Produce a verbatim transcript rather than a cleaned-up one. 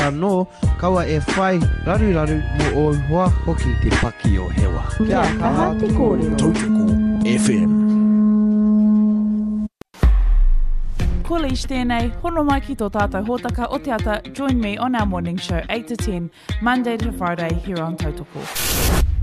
no kaua e whai raru raru mo o hoa hoki te paki o hewa. Kia taha te kōrero. Tautoko F M. Ko leish tēnei, hono mai ki tō tātou hōtaka o te ata. Join me on our morning show eight to ten, Monday to Friday here on Tautoko.